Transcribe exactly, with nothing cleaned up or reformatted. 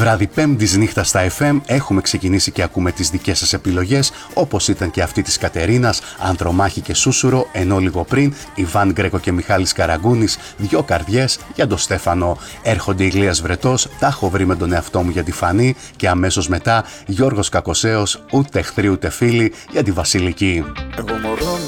Βράδυ Πέμπτης νύχτα στα εφ εμ έχουμε ξεκινήσει και ακούμε τις δικές σας επιλογές, όπως ήταν και αυτή της Κατερίνας, Ανδρομάχη και Σούσουρο, ενώ λίγο πριν Ιβάν Γκρέκο και Μιχάλης Καραγκούνης, Δυο καρδιές για τον Στέφανο. Έρχονται Ηλίας Βρετός, Τα έχω βρει με τον εαυτό μου για τη Φανή και αμέσως μετά Γιώργος Κακοσέος, Ούτε εχθροί ούτε φίλοι για τη Βασιλική.